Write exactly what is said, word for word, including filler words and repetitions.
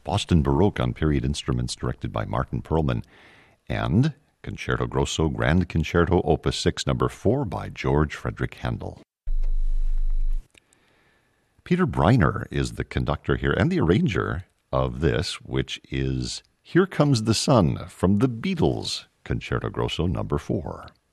Boston Baroque on period instruments directed by Martin Perlman, and Concerto Grosso Grand Concerto Opus six, number four by George Frederick Handel. Peter Breiner is the conductor here and the arranger of this, which is Here Comes the Sun from the Beatles, Concerto Grosso number four.